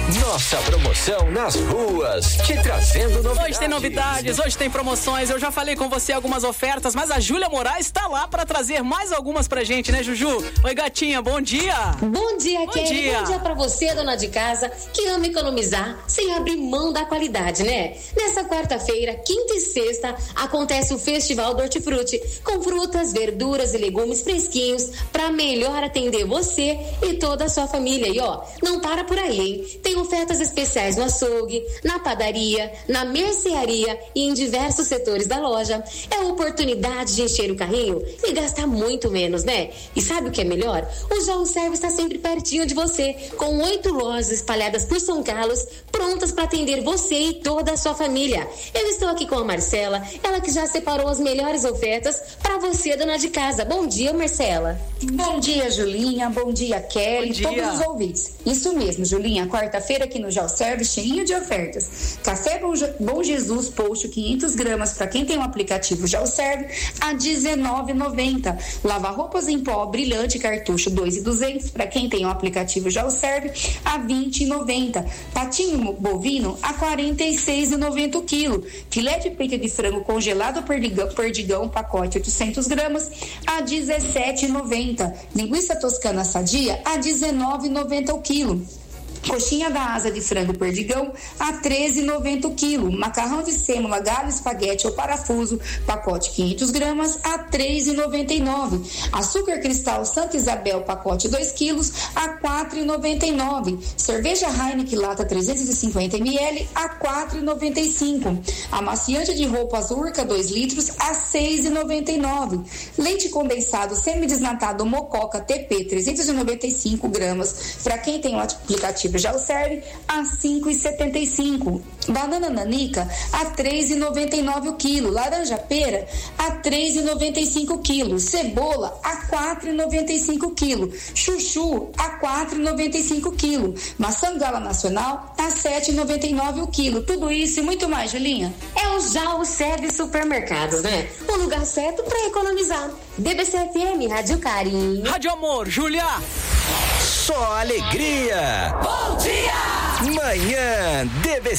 Nossa promoção nas ruas, te trazendo novidades. Hoje tem novidades, hoje tem promoções. Eu já falei com você algumas ofertas, mas a Júlia Moraes está lá para trazer mais algumas pra gente, né, Juju? Oi, gatinha, bom dia. Bom dia, Kelly. Bom dia pra você, dona de casa, que ama economizar sem abrir mão da qualidade, né? Nessa quarta-feira, quinta e sexta, acontece o Festival do Hortifruti, com frutas, verduras e legumes fresquinhos para melhor atender você e toda a sua família. E ó, não para por aí, hein? Tem ofertas especiais no açougue, na padaria, na mercearia e em diversos setores da loja. É a oportunidade de encher o carrinho e gastar muito menos, né? E sabe o que é melhor? O João Serve está sempre pertinho de você, com 8 lojas espalhadas por São Carlos, prontas para atender você e toda a sua família. Eu estou aqui com a Marcela, ela que já separou as melhores ofertas para você, dona de casa. Bom dia, Marcela. Bom dia, Julinha. Bom dia, Kelly. Todos os ouvintes. Isso mesmo, Julinha. Quarta-feira aqui no Jalserve, cheinho de ofertas. Café Bom Jesus Posto 500 gramas para quem tem o aplicativo Jalserve a R$19,90. Lava-roupas em pó brilhante cartucho 2.200 para quem tem o aplicativo Jalserve a R$20,90. Patinho bovino a R$46,90 o quilo. Filé de peito de frango congelado perdigão pacote 800 gramas a R$17,90. Linguiça toscana sadia a R$19,90 o quilo. Coxinha da asa de frango perdigão a R$13,90 o quilo. Macarrão de sêmola, galho, espaguete ou parafuso, pacote 500 gramas a R$3,99. Açúcar cristal Santa Isabel, pacote 2 quilos a R$4,99. Cerveja Heineken lata 350 ml a R$4,95. Amaciante de roupas Urca 2 litros a R$6,99. Leite condensado semidesnatado Mococa TP 395 gramas para quem tem o aplicativo Jalserve a R$5,75. Banana nanica a R$3,99 o quilo. Laranja pera a R$3,95 o quilo. Cebola a R$4,95 o quilo. Chuchu a R$4,95 o quilo. Maçã gala nacional a R$7,99 o quilo. Tudo isso e muito mais, Julinha. É o Jalserve Supermercados, né? O lugar certo para economizar. DBC-FM, Rádio Carinho. Rádio Amor, Júlia. Só alegria. Bom dia. Manhã DBC.